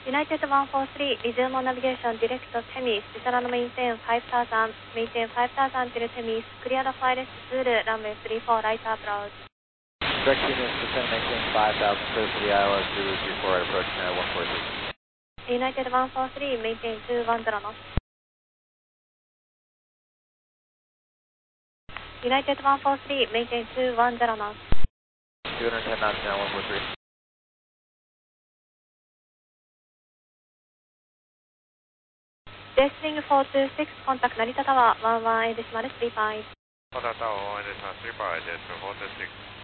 United 143, resume on navigation direct to Temis, descend and maintain 5000 till Temis, clear the flight through runway 34 right approach. Direct units, descend and maintain 5000, clear for the ILS, Zulu 34 right approach, now 143. United 143, maintain 210 knots. United 143, maintain 210 knots. 210 knots now, 143. Descending 426, contact Narita Tower, 11 decimal 35. Narita Tower, 11 decimal 35, 426.